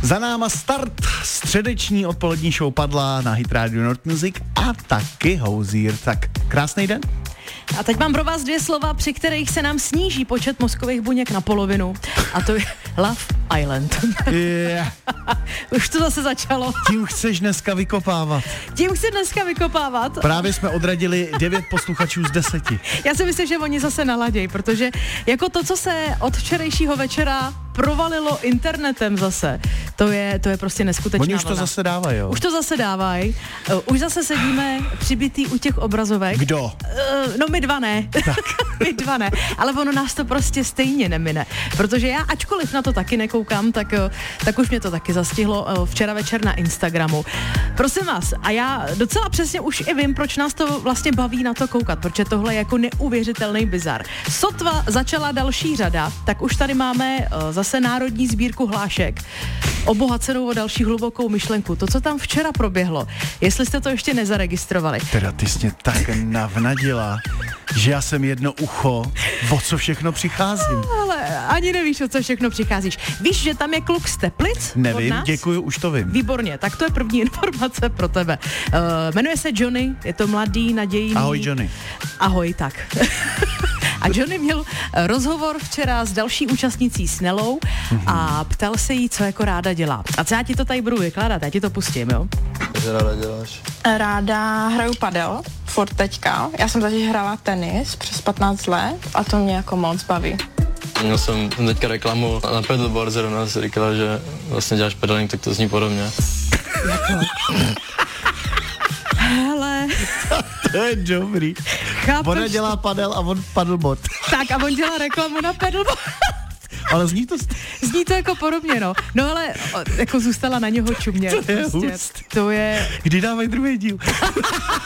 Za náma start středeční odpolední show Padla na Hit Radio North Music a taky Hozier. Tak krásný den. A teď mám pro vás 2 slova, při kterých se nám sníží počet mozkových buněk na polovinu. A to je Love Island. Yeah. Už to zase začalo. Tím chceš dneska vykopávat. Tím chci dneska vykopávat. Právě jsme odradili 9 posluchačů z 10. Já si myslím, že oni zase naladějí, protože jako to, co se od včerejšího večera provalilo internetem zase, to je prostě neskutečná Oni už to zase dávají, jo? Už to zase dávají. Už zase sedíme přibitý u těch obrazovek. Kdo? No my dva ne. My dva ne. Ale ono nás to prostě stejně nemine. Protože já, ačkoliv na to taky nekoukám, tak už mě to taky zastihlo včera večer na Instagramu. Prosím vás, a já docela přesně už i vím, proč nás to vlastně baví na to koukat, protože tohle je jako neuvěřitelný bizar. Sotva začala další řada, tak už tady máme zase národní sbírku hlášek, obohacenou o další hlubokou myšlenku. To, co tam včera proběhlo, jestli jste to ještě nezaregistrovali. Teda ty jsi mě tak navnadila, že já jsem jedno ucho, o co všechno přicházím. Ale ani nevíš, o co všechno přicházíš. Víš, že tam je kluk z Teplic? Nevím, děkuju, už to vím. Výborně, tak to je první informace pro tebe. Jmenuje se Johnny, je to mladý, nadějný. Ahoj, Johnny. Ahoj, tak. A Johnny měl rozhovor včera s další účastnicí s Nelou a ptal se jí, co jako ráda dělá. A co já ti to tady budu vykládat, já ti to pustím, jo? Co ráda děláš? Ráda hraju padel, furt teďka. Já jsem tady hrála tenis přes 15 let a to mě jako moc baví. Měl jsem teďka reklamu na pedalboard, zrovna si říkala, že vlastně děláš pedaling, tak to zní podobně. Hele. To je dobrý. Chápeš? Ona dělá padel a on paddleboard. Tak a on dělá reklamu na pedalboard. Ale zní to... Zní to jako podobně, no. No ale jako zůstala na něho čumět. To je prostě. hust. To je... Kdy dávají druhý díl?